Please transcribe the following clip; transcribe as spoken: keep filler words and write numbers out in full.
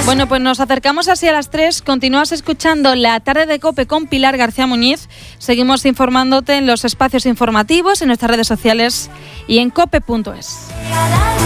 Bueno, pues nos acercamos así a las tres. Continúas escuchando La Tarde de COPE con Pilar García Muñiz. Seguimos informándote en los espacios informativos, en nuestras redes sociales y en cope punto es.